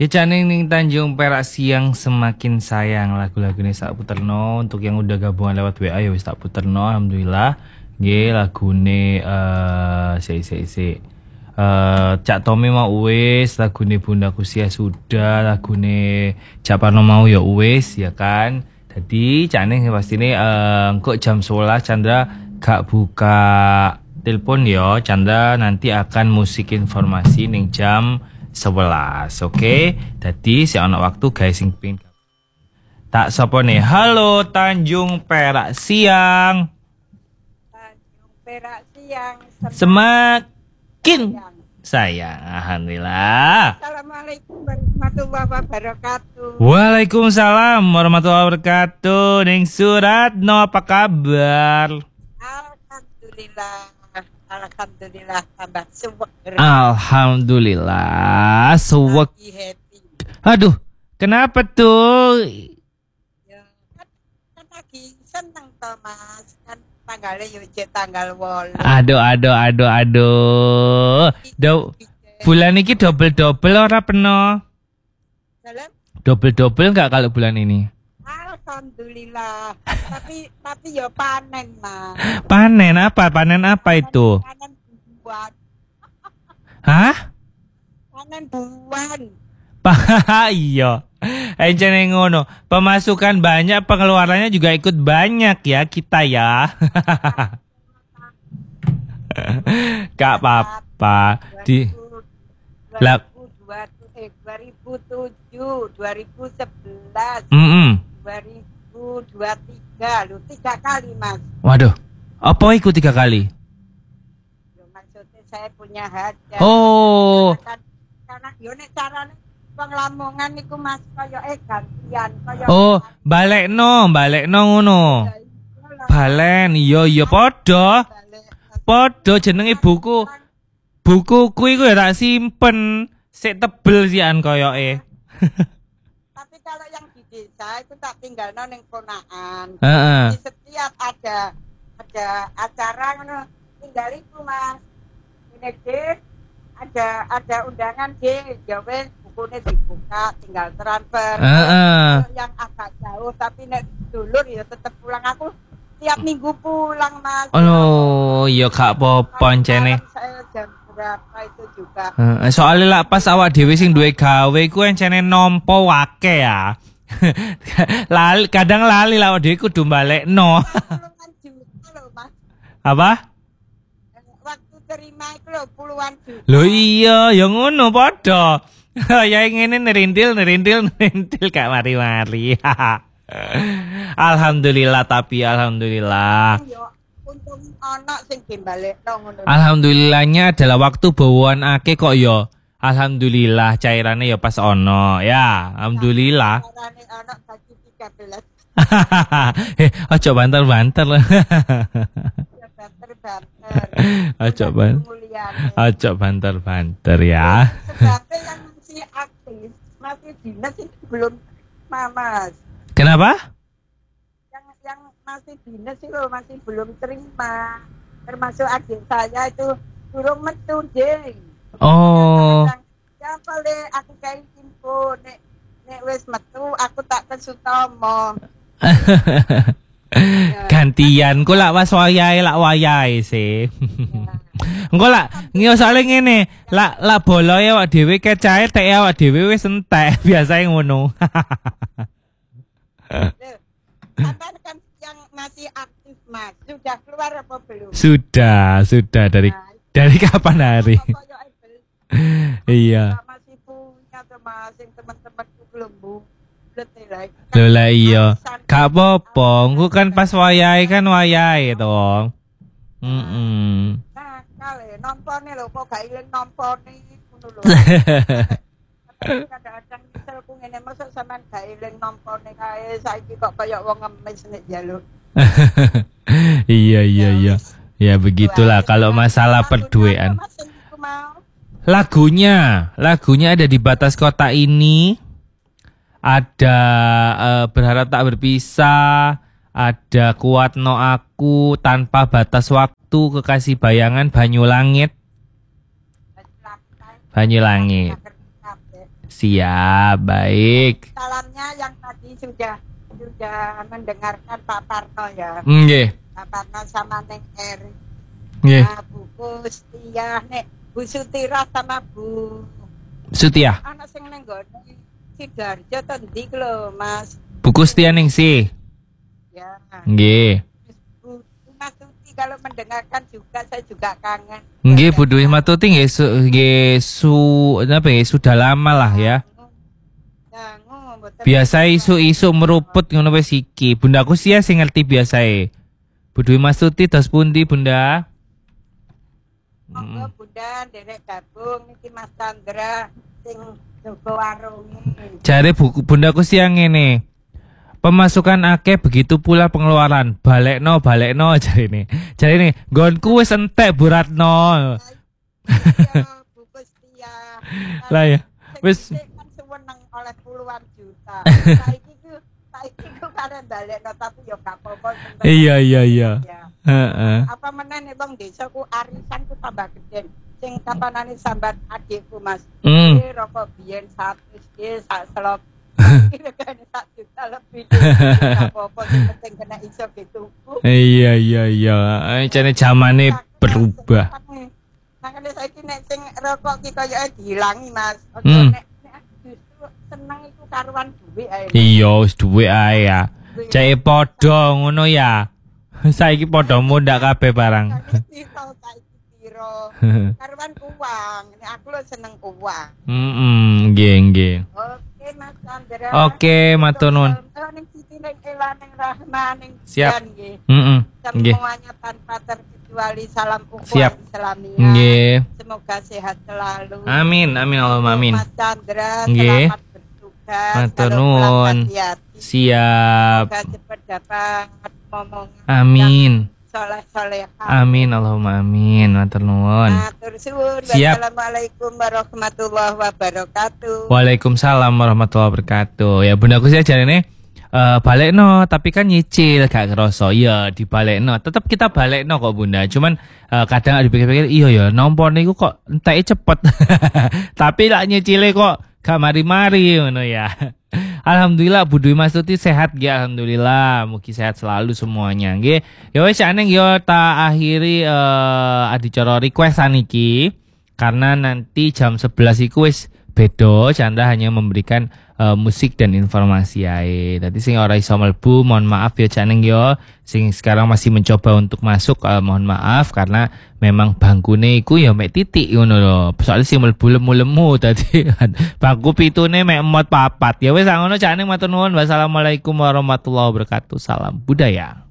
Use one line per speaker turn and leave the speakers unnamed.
Kecaning ning Tanjung Perak siang semakin sayang lagu-lagu ini sak puterno untuk yang udah gabungan lewat WA ya wis tak puterno alhamdulillah. Nggih lagune Cak Tommy mau wis lagune Bundaku Sia sudah lagune Japano mau ya wis ya kan. Jadi Caning pastine kok jam 11 Chandra gak buka telepon ya. Chandra nanti akan musik informasi ning jam 11, oke? Tadi si anak waktu guys sing pin. Tak sapa nih. Halo Tanjung Perak siang.
Tanjung Perak siang.
Semakin sayang. Alhamdulillah.
Assalamualaikum warahmatullahi wabarakatuh.
Waalaikumsalam warahmatullahi wabarakatuh. Ning Suratno apa kabar?
Alhamdulillah tambah suwek.
Alhamdulillah suwek. Aduh, kenapa tuh?
Ya, kan lagi seneng toh Mas. Kan tanggalnya yo tanggal 8.
Aduh. Bulan ini double ora peno.
Dalam?
Double enggak kalau bulan ini?
Alhamdulillah. tapi yo panen Mas.
Panen apa itu?
Panen buah.
Hah?
Panen buah.
Iya. Encene ngono. Pemasukan banyak, pengeluarannya juga ikut banyak ya kita ya. Gak apa-apa. Di
2007, 2011, 2023, lu 3 kali Mas.
Waduh, apa ikut 3 kali?
Yo, maksudnya saya punya hajat.
Oh.
Karena yo nek carane wong Lamongan niku Mas kaya gantian kaya.
Oh, balekno ngono. Balen, iya padha. Padha jenenge buku. Bukuku iku ya tak simpen. Sik tebel sian koyoke.
Tapi kalau yang di desa itu tak tinggalno ning ponakan.
Heeh.
Di setiap ada acara ngono tinggaliku Mas. Ini deh ada undangan deh, ya wes bukunya dibuka tinggal transfer. Yang agak jauh tapi nek dulur ya tetep pulang aku tiap minggu pulang Mas.
Oh, iya gak apa-apa encene.
Saya jam berapa itu juga.
Soalnya lah pas awak dhewe sing duwe gawe ku encene nampa wake ya. Kadang lali lah awak dhewe kudu balekno.
Puluhan juta loh Mas.
Apa?
Waktu terima itu loh puluhan juta.
Loh iya, ya ngono padha. Ya ngene nerintil gak mari-mari. Alhamdulillah.
Untung anak sing dimbalekno ngono.
Alhamdulillahnya adalah waktu bawaan akeh kok ya. Alhamdulillah cairannya ya pas ono ya. Alhamdulillah.
Carane anak gaji 13.
Ojo banter-banter lah.
Ya banter.
Ojo banter-banter ya.
Sebabnya yang masih aktif, masih dinas itu belum Mas.
Kenapa?
Yang masih dinas itu masih belum terima. Termasuk adik saya itu durung metu deh.
Oh.
Ya boleh aku kayak info nek wis metu aku tak kesutomo.
Gantian ku lak was wayahe sih. Engko lak soalnya ngene, lak boloe awak dhewe kecahe tek awak dhewe wis entek, biasae ngono.
Sampai kan yang masih aktif Mas, sudah keluar apa belum?
Sudah dari kapan hari? Iya.
Masih punya Mas, teman-temanku belum bulet lagi.
Lola iya. Gak apa-apa, engko kan pas wayahe tong.
Nah, kale nompone lho kok gak ilang nompone ngono lho. Kadang-kadang misalku ngene masuk sampean gak ilang nompone kae saiki kok kaya wong ngemis nek njaluk.
Iya. Ya begitulah kalau masalah perduean. Lagunya ada di batas kota ini. Ada berharap tak berpisah, ada kuat no aku, tanpa batas waktu, kekasih bayangan, Banyulangit. Siap, baik.
Salamnya yang tadi sudah mendengarkan Pak Parto ya.
Nggih.
Pak Parto sama Neng Eri.
Nggih.
Nah, Bu Kustia, Nek Bu Sutira sama Bu
Sutia.
anak sing neng gone Sidoarjo to ndi lho, Mas.
Bu Kustia Ningsih.
Ya.
Nggih.
Bu Mas Tuti kalau mendengarkan juga saya juga kangen.
Nggih, Bu Dwi Matuti nggih sudah lama lah ya. Biasa isu-isu meruput ngono wis iki. Bunda Kustia sing ngerti biasae. Bu Dwi Matuti dos pundi, Bunda?
Monggo Bunda derek gabung niki Mas Chandra sing jaga warunge.
Jare Bunda Kustia ngene. Pemasukan akeh begitu pula pengeluaran. Balekno jarine. Jarine nggonku wis entek Bu Ratno.
Ya, Bu Kustia.
Lah ya. Wis
kan seneng oleh puluhan juta. Saiki ku karen balekno tapi yo gak apa-apa.
Iya.
Ya.
Heeh.
Apa meneh nek wong desaku arisan ku tambah gede. Sing kapanane sambat adikku Mas. Rokok biyen 100 sak selop. Kira-kira 1 juta lebih. Apa-apa sing penting kena iso dituku.
Iya. Jane zamane berubah.
Makane saiki nek sing rokok ki koyoke diilangi Mas. Ojo nek justru seneng iku karuan duwe ae.
Iya, wis duwe ae ya. Cake padha ngono ya. Saiki padha mundak kabeh barang.
Karuan uang. Nek aku lho seneng uang.
Nggih.
Oke Mas Chandra.
Oke, matur nuwun.
Ning Siti ning Ela ning Rahma ning
Siap.
nggih.
Nggih.
Semuanya tanpa terkecuali salam ukhuwah
Siap.
Islamiyah.
Nggih.
Semoga sehat selalu.
Amin, Allahumma amin.
Mas Chandra
Nggih.
selamat bertugas.
Matur
Kalau
nuwun.
pulang hati-hati.
Siap.
Semoga cepat dapat momongan
Amin.
soleh-solehah.
Amin, Allahumma amin. Matur nuwun.
Matur suwun.
Siap.
Wassalamualaikum warahmatullahi wabarakatuh.
Waalaikumsalam warahmatullahi wabarakatuh. Ya Bunda Kustia jarene balekno tapi kan nyicil gak kerasa. Ya dibalekno. Tetep kita balekno kok Bunda. Cuman kadang dipikir-pikir iya ya nompo niku kok enteke cepet. Tapi lak nyicile kok gak mari-mari ngono ya. Alhamdulillah Bu Dwi Mastuti sehat nggih alhamdulillah. Mugi sehat selalu semuanya nggih. Ya wis aneng yo tak akhiri adicara requestan iki karena nanti jam 11 iku wis beda. Chandra hanya memberikan musik dan informasi ae. Tadi sing ora iso mlebu mohon maaf ya Caneng yo. Sing sekarang masih mencoba untuk masuk mohon maaf karena memang bangkune iku ya mek titik ngono lho. Soale sing mlebu lemu-lemu tadi bangku pitune mek emot papat. Ya wis ngono Caneng matur nuwun. Wassalamualaikum warahmatullahi wabarakatuh. Salam budaya.